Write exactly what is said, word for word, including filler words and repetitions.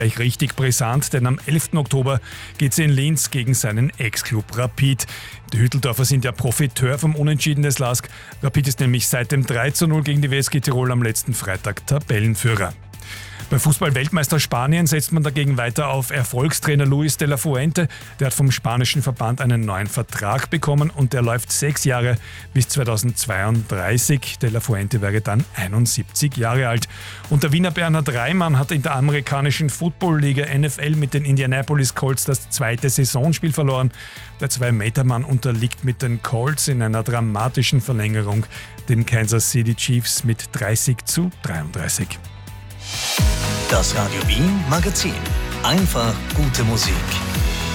Gleich richtig brisant, denn am elften Oktober geht es in Linz gegen seinen Ex-Club Rapid. Die Hütteldorfer sind ja Profiteur vom Unentschieden des L A S K. Rapid ist nämlich seit dem drei zu null gegen die W S G Tirol am letzten Freitag Tabellenführer. Beim Fußball-Weltmeister Spanien setzt man dagegen weiter auf Erfolgstrainer Luis de la Fuente. Der hat vom spanischen Verband einen neuen Vertrag bekommen und der läuft sechs Jahre bis zweitausendzweiunddreißig. De la Fuente wäre dann einundsiebzig Jahre alt. Und der Wiener Bernhard Reimann hat in der amerikanischen Football-Liga N F L mit den Indianapolis Colts das zweite Saisonspiel verloren. Der Zwei-Meter-Mann unterliegt mit den Colts in einer dramatischen Verlängerung den Kansas City Chiefs mit dreißig zu dreiunddreißig. Das Radio Wien Magazin. Einfach gute Musik.